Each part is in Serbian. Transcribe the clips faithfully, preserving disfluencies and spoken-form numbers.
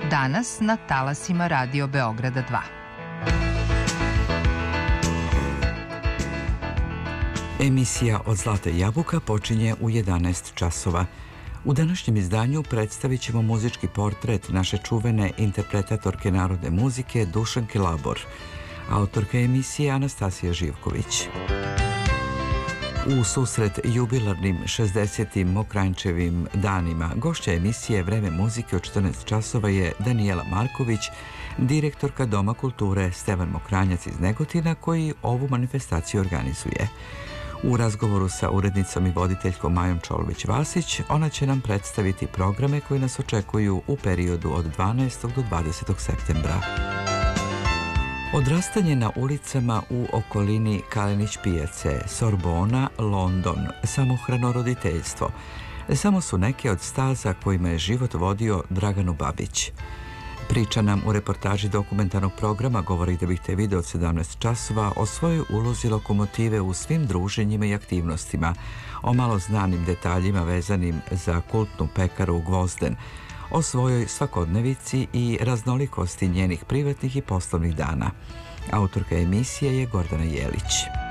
danas na talasima Radio Beograda dva. Emisija Od zlata jabuka počinje u jedanaest časova. U današnjem izdanju predstavit ćemo muzički portret naše čuvene interpretatorke narodne muzike Dušanke Labor. Autorka emisije Anastasija Živković. U susret jubilarnim šezdesetim Mokranjčevim danima gošća emisije Vreme muzike od četrnaest časova je Danijela Marković, direktorka Doma kulture Stevan Mokranjac iz Negotina, koji ovu manifestaciju organizuje. U razgovoru sa urednicom i voditeljkom Majom Čolović-Vasić ona će nam predstaviti programe koji nas očekuju u periodu od dvanaestog do dvadesetog septembra. Odrastanje na ulicama u okolini Kalenić pijace, Sorbona, London, samohrano roditeljstvo samo su neke od staza kojima je život vodio Draganu Babić. Priča nam u reportaži dokumentarnog programa Govori da bih te video od sedamnaest časova o svojoj ulozi lokomotive u svim druženjima i aktivnostima, o malo znanim detaljima vezanim za kultnu pekaru Gvozden, o svojoj svakodnevici i raznolikosti njenih privatnih i poslovnih dana. Autorka emisije je Gordana Jelić.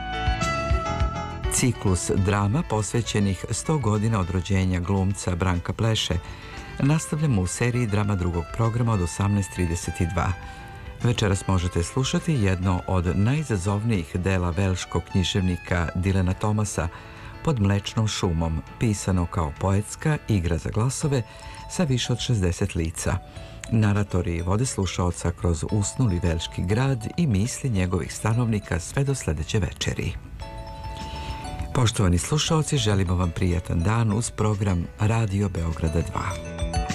Ciklus drama posvećenih sto godina od rođenja glumca Branka Pleše nastavljamo u seriji drama drugog programa od osamnaest trideset dva. Večeras možete slušati jedno od najizazovnijih dela velškog književnika Dilana Tomasa, Pod mlečnom šumom, pisano kao poetska igra za glasove sa više od šezdeset lica. Naratori vode slušaoca kroz usnuli velški grad i misli njegovih stanovnika sve do sledeće večeri. Poštovani slušaoci, želimo vam prijatan dan uz program Radio Beograda dva.